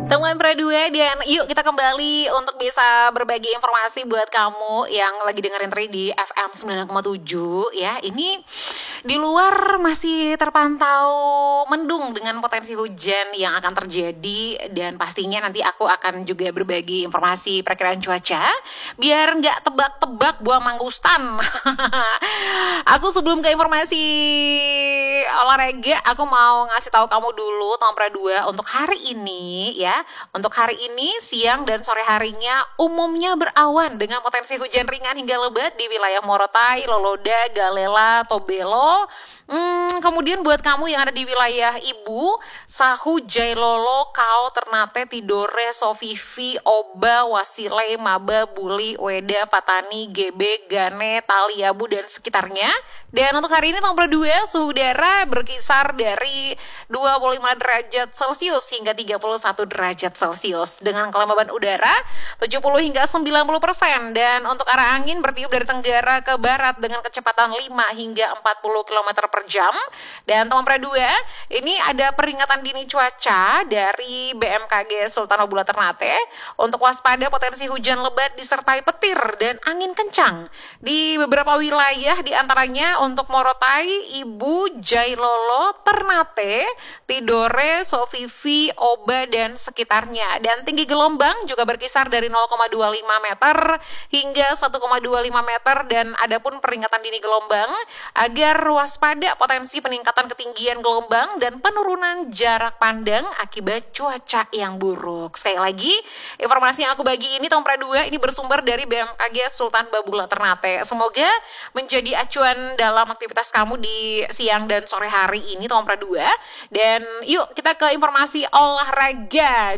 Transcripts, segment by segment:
Temuan Pradua dan yuk kita kembali untuk bisa berbagi informasi buat kamu yang lagi dengerin Tri di FM 9,7 ya. Ini di luar masih terpantau mendung dengan potensi hujan yang akan terjadi dan pastinya nanti aku akan juga berbagi informasi perkiraan cuaca biar nggak tebak-tebak buah mangustan. Aku sebelum ke informasi olahraga, aku mau ngasih tahu kamu dulu Tom Pradua untuk hari ini ya. Untuk hari ini siang dan sore harinya umumnya berawan dengan potensi hujan ringan hingga lebat di wilayah Morotai, Loloda, Galela, Tobelo. Kemudian buat kamu yang ada di wilayah Ibu, Sahu, Jailolo, Kao, Ternate, Tidore, Sofifi, Oba, Wasile, Maba, Buli, Weda, Patani, GB, Gane, Taliabu dan sekitarnya. Dan untuk hari ini Tom Pradua suhu udara berkisar dari 25 derajat Celcius hingga 31 derajat Celcius dengan kelembaban udara 70 hingga 90%. Dan untuk arah angin bertiup dari tenggara ke barat dengan kecepatan 5 hingga 40 km per jam. Dan Tom Pradua, ini ada peringatan dini cuaca dari BMKG Sultan Obula Ternate untuk waspada potensi hujan lebat disertai petir dan angin kencang di beberapa wilayah, di antaranya untuk Morotai, Ibu, Jailolo, Ternate, Tidore, Sofifi, Oba dan sekitarnya. Dan tinggi gelombang juga berkisar dari 0,25 meter hingga 1,25 meter. Dan adapun peringatan dini gelombang agar waspada potensi peningkatan ketinggian gelombang dan penurunan jarak pandang akibat cuaca yang buruk. Sekali lagi, informasi yang aku bagi ini Tom Pradua ini bersumber dari BMKG Sultan Babula Ternate. Semoga menjadi acuan dalam aktivitas kamu di siang dan sore hari ini Tom Pradua. Dan yuk kita ke informasi olahraga.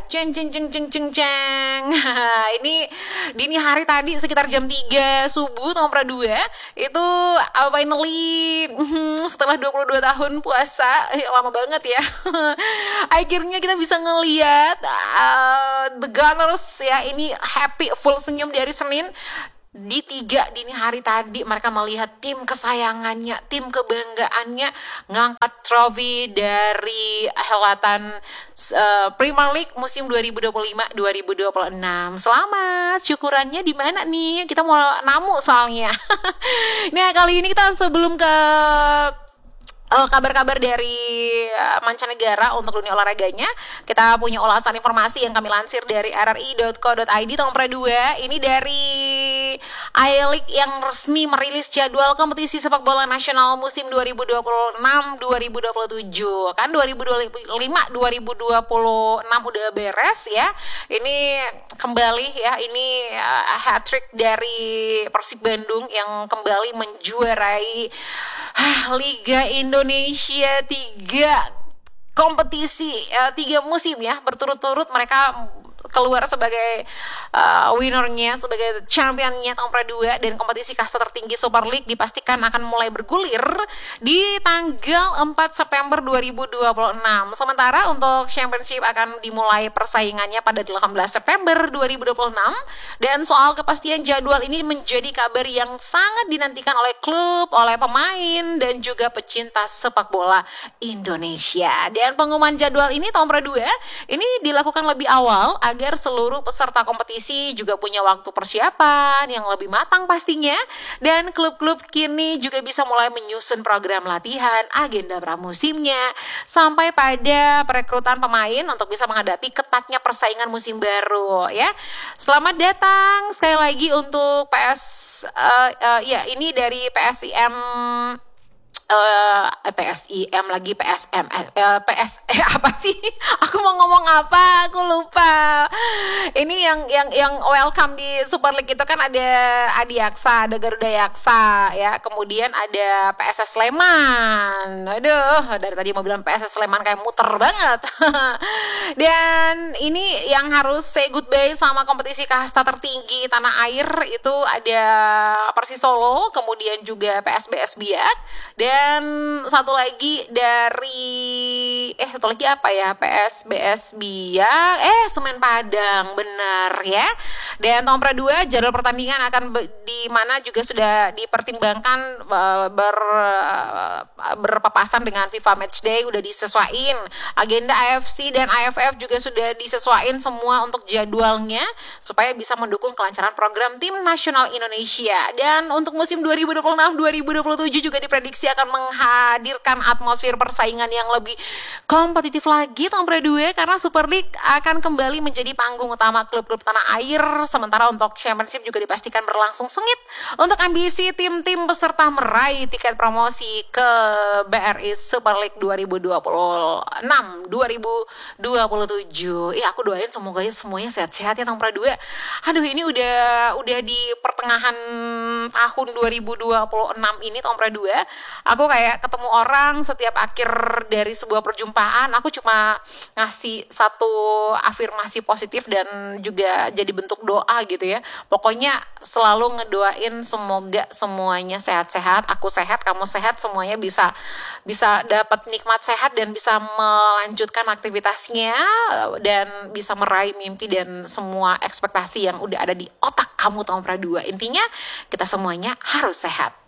Ini dini hari tadi sekitar jam 3 subuh Tom Pradua itu finally setelah 22 tahun puasa, lama banget ya. Akhirnya kita bisa ngelihat The Gunners ya, ini happy full senyum di hari Senin. Di 3 dini hari tadi mereka melihat tim kesayangannya, tim kebanggaannya ngangkat trofi dari helatan Premier League musim 2025-2026. Selamat, syukurannya di mana nih? Kita mau namu soalnya. Nah, kali ini kita sebelum ke kabar-kabar dari mancanegara untuk dunia olahraganya, kita punya ulasan informasi yang kami lansir dari rri.co.id Tom Pradua. Ini dari I-League yang resmi merilis jadwal kompetisi sepak bola nasional musim 2026-2027. Kan 2025-2026 udah beres ya. Ini kembali ya, ini hat-trick dari Persib Bandung yang kembali menjuarai Liga Indonesia 3 kompetisi 3 musim ya berturut-turut. Mereka keluar sebagai winnernya, sebagai championnya Tom Pradua. Dan kompetisi kasta tertinggi Super League dipastikan akan mulai bergulir di tanggal 4 September 2026. Sementara untuk championship akan dimulai persaingannya pada 18 September 2026. Dan soal kepastian jadwal ini menjadi kabar yang sangat dinantikan oleh klub, oleh pemain dan juga pecinta sepak bola Indonesia. Dan pengumuman jadwal ini Tom Pradua ini dilakukan lebih awal agar seluruh peserta kompetisi juga punya waktu persiapan yang lebih matang pastinya. Dan klub-klub kini juga bisa mulai menyusun program latihan, agenda pramusimnya, sampai pada perekrutan pemain untuk bisa menghadapi ketatnya persaingan musim baru ya. Selamat datang sekali lagi untuk ini dari PSIM PSIM lagi PSM apa sih? Aku mau ngomong apa? Aku lupa. Ini yang welcome di Super League itu kan ada Adiaksa, ada Garuda Yaksa ya. Kemudian ada PSS Sleman. Aduh, dari tadi mau bilang PSS Sleman kayak muter banget. Dan ini yang harus say goodbye sama kompetisi kasta tertinggi tanah air itu ada Persis Solo, kemudian juga PSBS Biak. Dan satu lagi dari satu lagi apa ya, PSBS AS Biak, Semen Padang, bener ya. Dan Tompra 2 jadwal pertandingan akan di mana juga sudah dipertimbangkan berpapasan dengan FIFA Matchday, udah disesuaiin. Agenda AFC dan AFF juga sudah disesuaiin semua untuk jadwalnya supaya bisa mendukung kelancaran program tim nasional Indonesia. Dan untuk musim 2026-2027 juga diprediksi akan menghadirkan atmosfer persaingan yang lebih kompetitif lagi Tompra 2 karena Super League akan kembali menjadi panggung utama klub-klub tanah air. Sementara untuk Championship juga dipastikan berlangsung sengit untuk ambisi tim-tim peserta meraih tiket promosi ke BRI Super League 2026-2027. Aku doain semuanya sehat-sehat ya Tompra 2. Aduh, ini udah di pertengahan tahun 2026 ini Tompra 2. Aku kayak ketemu orang setiap akhir dari sebuah perjumpaan, aku cuma ngasih satu afirmasi positif dan juga jadi bentuk doa gitu ya. Pokoknya selalu ngedoain semoga semuanya sehat-sehat, aku sehat, kamu sehat, semuanya bisa dapat nikmat sehat dan bisa melanjutkan aktivitasnya dan bisa meraih mimpi dan semua ekspektasi yang udah ada di otak kamu Tompra 2. Intinya kita semuanya harus sehat.